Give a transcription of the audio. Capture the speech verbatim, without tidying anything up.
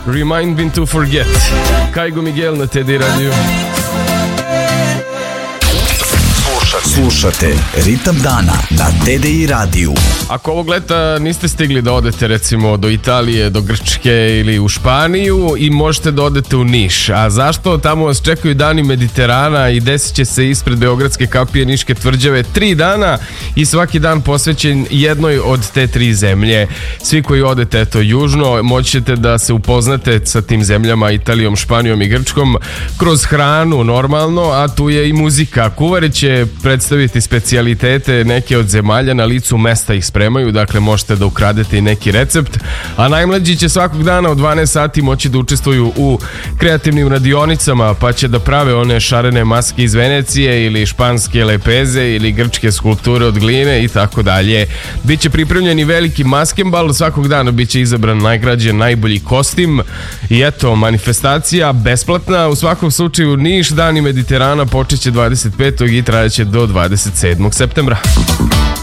Remind me to forget. Kaigo Miguel na T D Radio. Slušate Ritam dana na T D I radiju. Ako ovog leta niste stigli da odete recimo do Italije, do Grčke ili u Španiju, i možete da odete u Niš. A zašto? Tamo vas čekaju dani Mediterana i desit će se ispred Beogradske kapije Niške tvrđave tri dana i svaki dan posvećen jednoj od te tri zemlje. Svi koji odete eto južno moći ćete da se upoznate sa tim zemljama, Italijom, Španijom i Grčkom, kroz hranu normalno, a tu je i muzika. Kuvari će predstaviti specijalitete neke od zemalja, na licu mesta ih spremaju, dakle možete da ukradete i neki recept, a najmlađi će svakog dana od dvanaest sati moći da učestvuju u kreativnim radionicama, pa će da prave one šarene maske iz Venecije ili španske lepeze ili grčke skulpture od gline i tako dalje. Biće pripremljen i veliki maskembal, svakog dana biće izabran najgrađen najbolji kostim i eto, manifestacija besplatna. U svakom slučaju Niš, dani Mediterana počeće dvadeset petog i trajaće do dvadeset sedmog septembra.